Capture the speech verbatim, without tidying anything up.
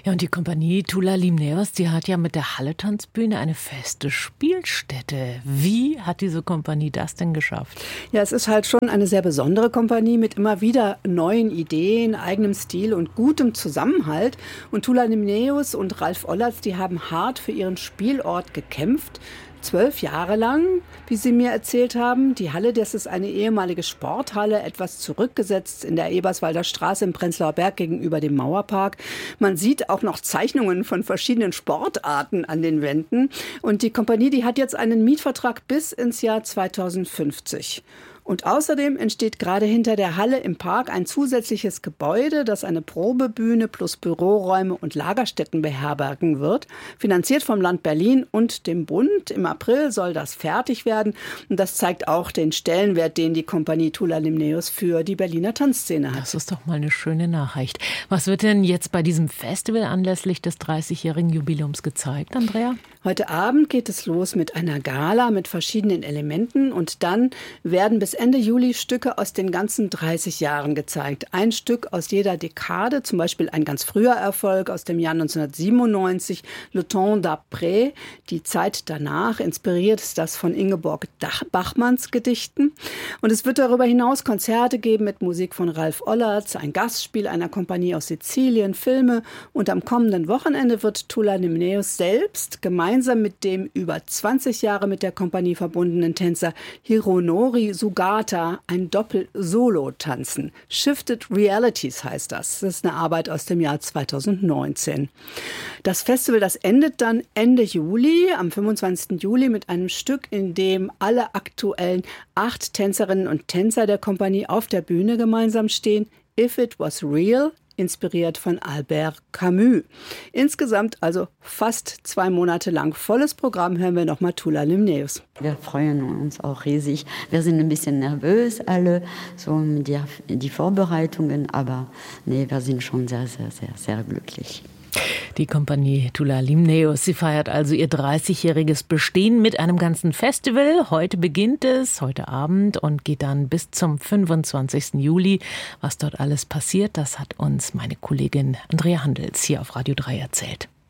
Ja, und die Kompanie Tula Limnaeus, die hat ja mit der Halle-Tanzbühne eine feste Spielstätte. Wie hat diese Kompanie das denn geschafft? Ja, es ist halt schon eine sehr besondere Kompanie mit immer wieder neuen Ideen, eigenem Stil und gutem Zusammenhalt. Und Tula Limnaeus und Ralf Ollertz, die haben hart für ihren Spielort gekämpft. Zwölf Jahre lang, wie Sie mir erzählt haben. Die Halle, das ist eine ehemalige Sporthalle, etwas zurückgesetzt in der Eberswalder Straße im Prenzlauer Berg gegenüber dem Mauerpark. Man sieht auch noch Zeichnungen von verschiedenen Sportarten an den Wänden. Und die Kompanie, die hat jetzt einen Mietvertrag bis ins Jahr zweitausendfünfzig. Und außerdem entsteht gerade hinter der Halle im Park ein zusätzliches Gebäude, das eine Probebühne plus Büroräume und Lagerstätten beherbergen wird. Finanziert vom Land Berlin und dem Bund. Im April soll das fertig werden. Und das zeigt auch den Stellenwert, den die Kompanie Tula Limnaeus für die Berliner Tanzszene hat. Das ist doch mal eine schöne Nachricht. Was wird denn jetzt bei diesem Festival anlässlich des dreißigjährigen Jubiläums gezeigt, Andrea? Heute Abend geht es los mit einer Gala mit verschiedenen Elementen. Und dann werden bis Ende Juli Stücke aus den ganzen dreißig Jahren gezeigt. Ein Stück aus jeder Dekade, zum Beispiel ein ganz früher Erfolg aus dem Jahr neunzehnhundertsiebenundneunzig, Le Temps d'après, die Zeit danach. Inspiriert ist das von Ingeborg Bachmanns Gedichten. Und es wird darüber hinaus Konzerte geben mit Musik von Ralf Ollertz, ein Gastspiel einer Kompanie aus Sizilien, Filme. Und am kommenden Wochenende wird Tula Limnaeus selbst gemeinsam mit dem über zwanzig Jahre mit der Kompanie verbundenen Tänzer Hironori Sugata ein Doppel-Solo tanzen. Shifted Realities heißt das. Das ist eine Arbeit aus dem Jahr zweitausendneunzehn. Das Festival, das endet dann Ende Juli, am fünfundzwanzigsten Juli, mit einem Stück, in dem alle aktuellen acht Tänzerinnen und Tänzer der Kompanie auf der Bühne gemeinsam stehen. If It Was Real, inspiriert von Albert Camus. Insgesamt also fast zwei Monate lang volles Programm. Hören wir nochmal Tula Limnaeus. Wir freuen uns auch riesig. Wir sind ein bisschen nervös alle, so die, die Vorbereitungen, aber nee, wir sind schon sehr, sehr, sehr, sehr glücklich. Die Kompanie Tula Limnaeus, sie feiert also ihr dreißigjähriges Bestehen mit einem ganzen Festival. Heute beginnt es, heute Abend, und geht dann bis zum fünfundzwanzigsten Juli. Was dort alles passiert, das hat uns meine Kollegin Andrea Handels hier auf Radio drei erzählt.